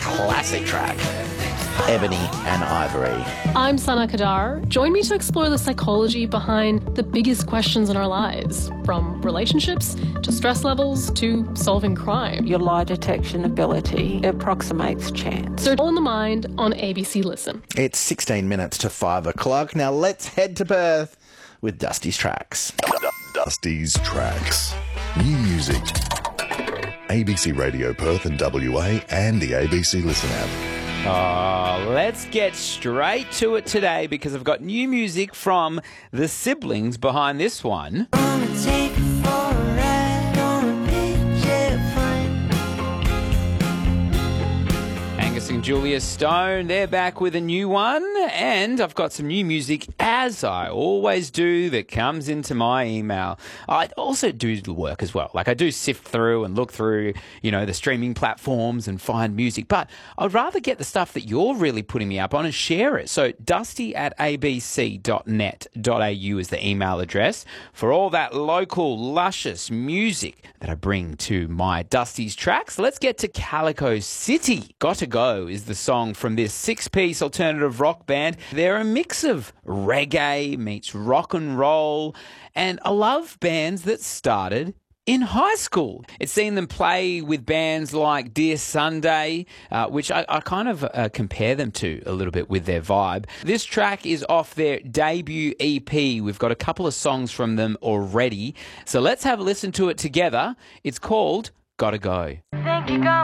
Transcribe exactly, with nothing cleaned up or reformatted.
classic track, Ebony and Ivory. I'm Sana Kadar. Join me to explore the psychology behind the biggest questions in our lives, from relationships to stress levels to solving crime. Your lie detection ability approximates chance. So All in the Mind on A B C Listen. It's sixteen minutes to five o'clock. Now let's head to Perth with Dusty's Tracks. Dusty's Tracks. New music. A B C Radio Perth and W A and the A B C Listen app. Oh, let's get straight to it today because I've got new music from the siblings behind this one. Angus and Julia Stone, they're back with a new one, and I've got some new music, as I always do, that comes into my email. I also do the work as well. Like, I do sift through and look through, you know, the streaming platforms and find music, but I'd rather get the stuff that you're really putting me up on and share it. So dusty at a b c dot net dot a u is the email address for all that local, luscious music that I bring to my Dusty's Tracks. Let's get to Calico City. Gotta Go is the song from this six-piece alternative rock band. They're a mix of reggae meets rock and roll, and I love bands that started in high school. It's seen them play with bands like Dear Sunday, uh, which I, I kind of uh, compare them to a little bit with their vibe. This track is off their debut E P. We've got a couple of songs from them already, so let's have a listen to it together. It's called Gotta Go.